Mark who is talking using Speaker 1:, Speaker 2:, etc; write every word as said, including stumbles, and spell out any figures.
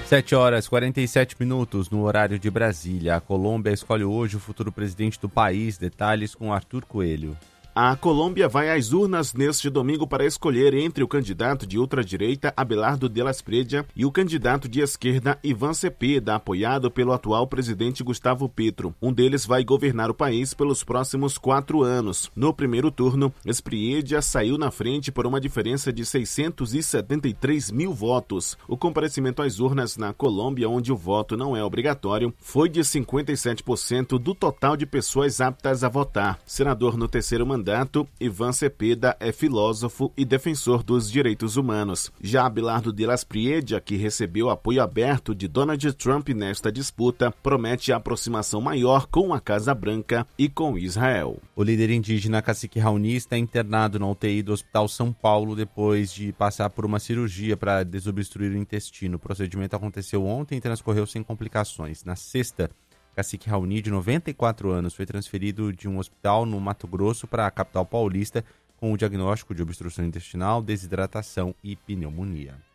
Speaker 1: sete horas e quarenta e sete minutos no horário de Brasília. A Colômbia escolhe hoje o futuro presidente do país. Detalhes com Arthur Coelho.
Speaker 2: A Colômbia vai às urnas neste domingo para escolher entre o candidato de ultradireita Abelardo de la Espriella e o candidato de esquerda Iván Cepeda, apoiado pelo atual presidente Gustavo Petro. Um deles vai governar o país pelos próximos quatro anos. No primeiro turno, Espriella saiu na frente por uma diferença de seiscentos e setenta e três mil votos. O comparecimento às urnas na Colômbia, onde o voto não é obrigatório, foi de cinquenta e sete por cento do total de pessoas aptas a votar. Senador no terceiro mandato, Iván Cepeda é filósofo e defensor dos direitos humanos. Já Abelardo de la Espriella, que recebeu apoio aberto de Donald Trump nesta disputa, promete aproximação maior com a Casa Branca e com Israel.
Speaker 1: O líder indígena Cacique Raoni está internado na U T I do Hospital São Paulo depois de passar por uma cirurgia para desobstruir o intestino. O procedimento aconteceu ontem e transcorreu sem complicações. Na sexta, Cacique Raoni, de noventa e quatro anos, foi transferido de um hospital no Mato Grosso para a capital paulista com o diagnóstico de obstrução intestinal, desidratação e pneumonia.